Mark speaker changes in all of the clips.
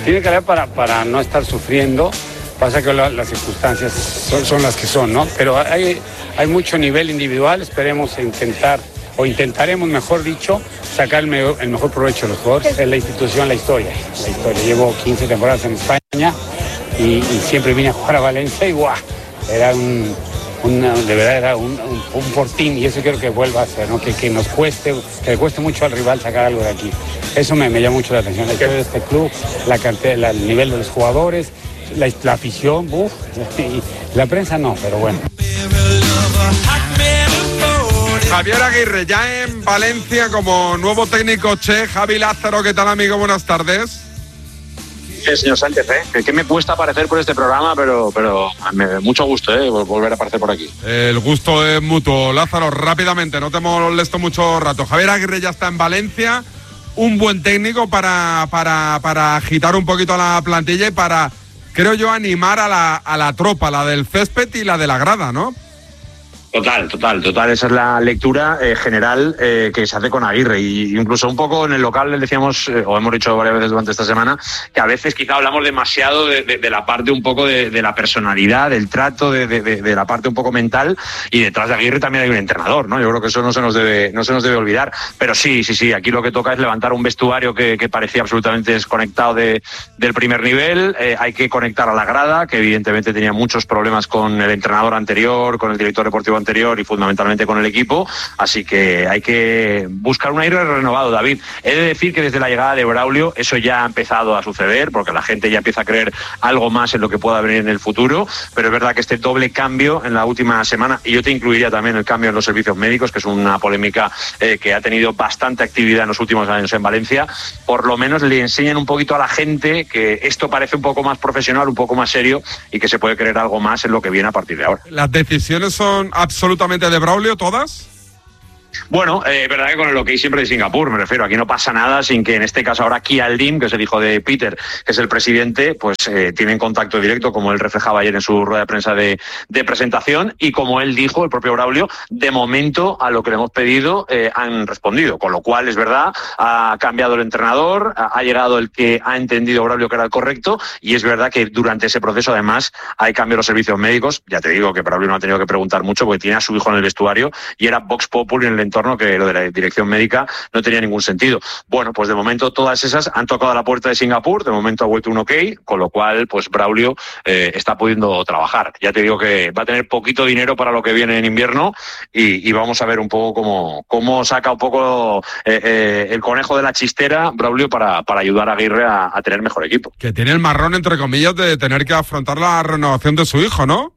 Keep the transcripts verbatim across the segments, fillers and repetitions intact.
Speaker 1: tiene calidad para, para no estar sufriendo. Pasa que la, las circunstancias son, son las que son, ¿no? Pero hay, hay mucho nivel individual, esperemos intentar, o intentaremos, mejor dicho, sacar el, me, el mejor provecho de los jugadores. Es la institución, la historia, la historia. Llevo quince temporadas en España y, y siempre vine a jugar a Valencia y ¡guau! Era un, una, de verdad era un, un, un fortín, y eso quiero que vuelva a ser, ¿no? Que, que nos cueste, que le cueste mucho al rival sacar algo de aquí. Eso me, me llama mucho la atención, la historia de este club, la cantidad, la, el nivel de los jugadores, la, la afición, uff, la prensa no, pero bueno.
Speaker 2: Javier Aguirre, ya en Valencia como nuevo técnico Che. Javi Lázaro, ¿qué tal, amigo? Buenas tardes.
Speaker 3: Sí, señor Sánchez, ¿eh? Que me cuesta aparecer por este programa, pero, pero me, mucho gusto, ¿eh? Volver a aparecer por aquí.
Speaker 2: El gusto es mutuo. Lázaro, rápidamente, no te molesto mucho rato. Javier Aguirre ya está en Valencia, un buen técnico para, para, para agitar un poquito a la plantilla y para, creo yo, animar a la, a la tropa, la del césped y la de la grada, ¿no?
Speaker 3: Total, total, total. Esa es la lectura eh, general eh, que se hace con Aguirre. Y incluso un poco en el local le decíamos, eh, o hemos dicho varias veces durante esta semana, que a veces quizá hablamos demasiado de, de, de la parte un poco de, de la personalidad, del trato, de, de, de la parte un poco mental. Y detrás de Aguirre también hay un entrenador, ¿no? Yo creo que eso no se nos debe, no se nos debe olvidar. Pero sí, sí, sí. Aquí lo que toca es levantar un vestuario que, que parecía absolutamente desconectado de, del primer nivel. Eh, hay que conectar a la grada, que evidentemente tenía muchos problemas con el entrenador anterior, con el director deportivo anterior y fundamentalmente con el equipo, así que hay que buscar un aire renovado, David. He de decir que desde la llegada de Braulio eso ya ha empezado a suceder, porque la gente ya empieza a creer algo más en lo que pueda venir en el futuro, pero es verdad que este doble cambio en la última semana, y yo te incluiría también el cambio en los servicios médicos, que es una polémica eh, que ha tenido bastante actividad en los últimos años en Valencia, por lo menos le enseñan un poquito a la gente que esto parece un poco más profesional, un poco más serio, y que se puede creer algo más en lo que viene a partir de ahora.
Speaker 2: Las decisiones son absolutamente de Braulio, ¿todas?
Speaker 3: Bueno, es eh, verdad que con el ok siempre de Singapur, me refiero, aquí no pasa nada sin que en este caso ahora Kia Lim, que es el hijo de Peter, que es el presidente, pues eh, tienen contacto directo, como él reflejaba ayer en su rueda de prensa de, de presentación, y como él dijo, el propio Braulio, de momento a lo que le hemos pedido eh, han respondido, con lo cual es verdad, ha cambiado el entrenador, ha, ha llegado el que ha entendido Braulio que era el correcto, y es verdad que durante ese proceso además hay cambio en los servicios médicos. Ya te digo que Braulio no ha tenido que preguntar mucho porque tiene a su hijo en el vestuario y era Vox Populi en el entorno, que lo de la dirección médica no tenía ningún sentido. Bueno, pues de momento todas esas han tocado a la puerta de Singapur, de momento ha vuelto un ok, con lo cual pues Braulio eh, está pudiendo trabajar. Ya te digo que va a tener poquito dinero para lo que viene en invierno y, y vamos a ver un poco cómo, cómo saca un poco eh, eh, el conejo de la chistera Braulio para, para ayudar a Aguirre a, a tener mejor equipo.
Speaker 2: Que tiene el marrón, entre comillas, de tener que afrontar la renovación de su hijo, ¿no?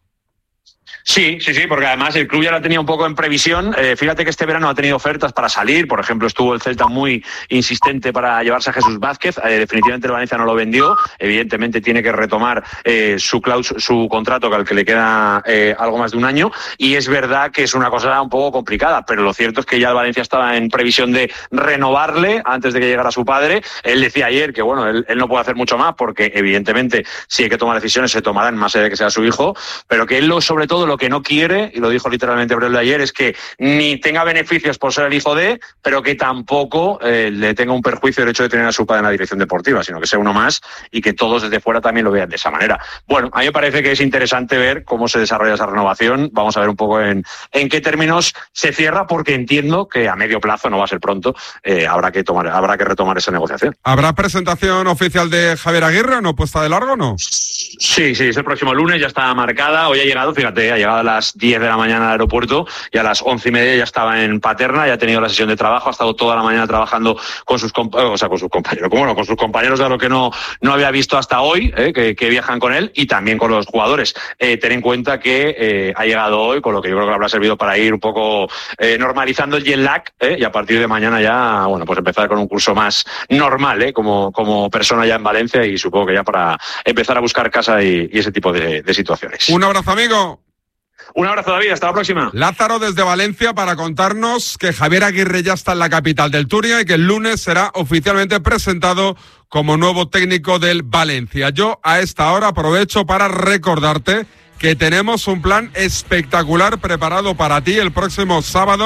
Speaker 3: Sí, sí, sí, porque además el club ya lo tenía un poco en previsión. Eh, fíjate que este verano ha tenido ofertas para salir. Por ejemplo, estuvo el Celta muy insistente para llevarse a Jesús Vázquez. Eh, definitivamente el Valencia no lo vendió. Evidentemente tiene que retomar eh, su claus su contrato, que al que le queda eh, algo más de un año. Y es verdad que es una cosa un poco complicada, pero lo cierto es que ya el Valencia estaba en previsión de renovarle antes de que llegara su padre. Él decía ayer que bueno, él, él no puede hacer mucho más porque evidentemente si hay que tomar decisiones se tomarán más allá de que sea su hijo, pero que él lo, sobre todo lo que no quiere, y lo dijo literalmente Braulio ayer, es que ni tenga beneficios por ser el hijo de, pero que tampoco eh, le tenga un perjuicio el hecho de tener a su padre en la dirección deportiva, sino que sea uno más y que todos desde fuera también lo vean de esa manera. Bueno, a mí me parece que es interesante ver cómo se desarrolla esa renovación. Vamos a ver un poco en, en qué términos se cierra, porque entiendo que a medio plazo, no va a ser pronto, eh, habrá que tomar, habrá que retomar esa negociación.
Speaker 2: ¿Habrá presentación oficial de Javier Aguirre o no, puesta de largo o no?
Speaker 3: Sí, sí, es el próximo lunes, ya está marcada. Hoy ha llegado, fíjate, ha llegado a las diez de la mañana al aeropuerto y a las once y media ya estaba en Paterna, ya ha tenido la sesión de trabajo, ha estado toda la mañana trabajando con sus, o sea, con sus compañeros, bueno, con sus compañeros de lo que no, no había visto hasta hoy, eh, que, que viajan con él, y también con los jugadores. Eh, ten en cuenta que eh, ha llegado hoy, con lo que yo creo que habrá servido para ir un poco eh, normalizando el jet lag, eh, y a partir de mañana ya, bueno, pues empezar con un curso más normal, eh, como, como persona ya en Valencia, y supongo que ya para empezar a buscar casa y, y ese tipo de, de situaciones.
Speaker 2: Un abrazo, amigo.
Speaker 3: Un abrazo, David, hasta la próxima.
Speaker 2: Lázaro desde Valencia para contarnos que Javier Aguirre ya está en la capital del Turia y que el lunes será oficialmente presentado como nuevo técnico del Valencia. Yo a esta hora aprovecho para recordarte que tenemos un plan espectacular preparado para ti el próximo sábado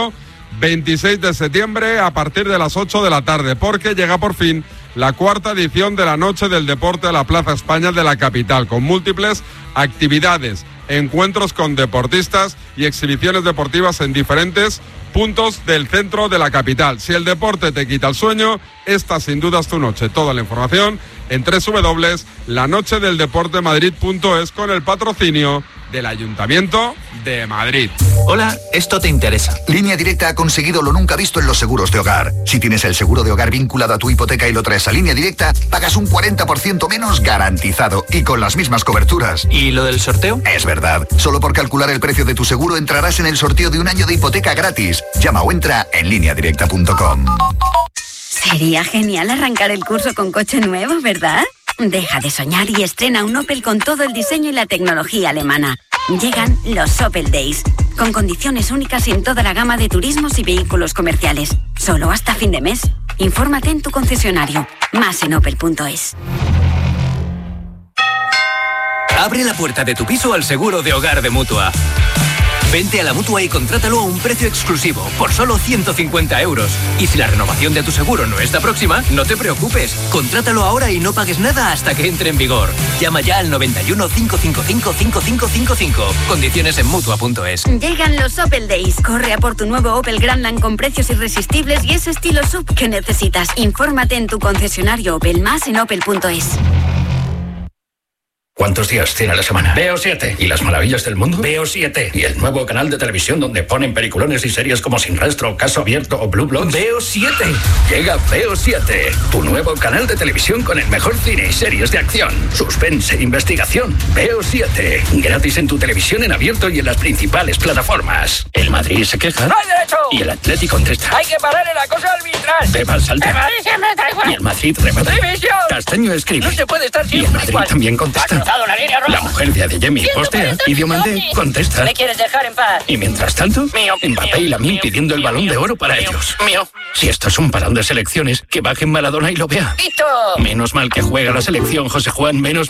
Speaker 2: veintiséis de septiembre a partir de las ocho de la tarde, porque llega por fin la cuarta edición de la Noche del Deporte de la Plaza España de la capital, con múltiples actividades, encuentros con deportistas y exhibiciones deportivas en diferentes puntos del centro de la capital. Si el deporte te quita el sueño, esta sin duda es tu noche. Toda la información en doble u doble u doble u punto la noche del deporte madrid punto es con el patrocinio del Ayuntamiento de Madrid.
Speaker 4: Hola, esto te interesa.
Speaker 5: Línea Directa ha conseguido lo nunca visto en los seguros de hogar. Si tienes el seguro de hogar vinculado a tu hipoteca y lo traes a Línea Directa, pagas un cuarenta por ciento menos garantizado y con las mismas coberturas.
Speaker 4: ¿Y lo del sorteo?
Speaker 5: Es verdad. Solo por calcular el precio de tu seguro entrarás en el sorteo de un año de hipoteca gratis. Llama o entra en línea directa punto com.
Speaker 6: Sería genial arrancar el curso con coche nuevo, ¿verdad? Deja de soñar y estrena un Opel con todo el diseño y la tecnología alemana. Llegan los Opel Days, con condiciones únicas en toda la gama de turismos y vehículos comerciales. Solo hasta fin de mes. Infórmate en tu concesionario. Más en opel punto es.
Speaker 4: Abre la puerta de tu piso al seguro de hogar de Mutua. Vente a la Mutua y contrátalo a un precio exclusivo, por solo ciento cincuenta euros. Y si la renovación de tu seguro no está próxima, no te preocupes. Contrátalo ahora y no pagues nada hasta que entre en vigor. Llama ya al noventa y uno, cinco cinco cinco, cinco cinco cinco cinco. Condiciones en Mutua punto es.
Speaker 6: Llegan los Opel Days. Corre a por tu nuevo Opel Grandland con precios irresistibles y ese estilo S U V que necesitas. Infórmate en tu concesionario Opel, más en opel punto es.
Speaker 7: ¿Cuántos días tiene la semana? Veo siete. ¿Y las maravillas del mundo? Veo siete. ¿Y el nuevo canal de televisión donde ponen peliculones y series como Sin Rastro, Caso Abierto o Blue Bloods? Veo siete. Llega Veo siete, tu nuevo canal de televisión con el mejor cine y series de acción, suspense e investigación. Veo siete. Gratis en tu televisión en abierto y en las principales plataformas. El Madrid se queja.
Speaker 8: ¡No hay derecho!
Speaker 7: Y el Atlético contesta.
Speaker 8: ¡Hay que parar el acoso arbitral!
Speaker 7: Pepa salta.
Speaker 8: ¡El Madrid siempre trae igual!
Speaker 7: Y el Madrid remata.
Speaker 8: ¡División!
Speaker 7: Castaño escribe.
Speaker 8: No se puede estar
Speaker 7: Y
Speaker 8: siempre
Speaker 7: el Madrid
Speaker 8: igual.
Speaker 7: también contesta.
Speaker 8: La, línea roja.
Speaker 7: La mujer de Adeyemi postea y Diomandé contesta.
Speaker 8: ¿Me quieres dejar en paz?
Speaker 7: Y mientras tanto,
Speaker 8: Mío,
Speaker 7: Mbappé
Speaker 8: mío,
Speaker 7: y Lamine
Speaker 8: mío,
Speaker 7: pidiendo el
Speaker 8: mío,
Speaker 7: balón
Speaker 8: mío,
Speaker 7: de oro para
Speaker 8: mío,
Speaker 7: ellos.
Speaker 8: Mío.
Speaker 7: Si esto es un parón de selecciones, que bajen Maradona y lo vea.
Speaker 8: ¡Listo!
Speaker 7: Menos mal que juega la selección, José Juan, menos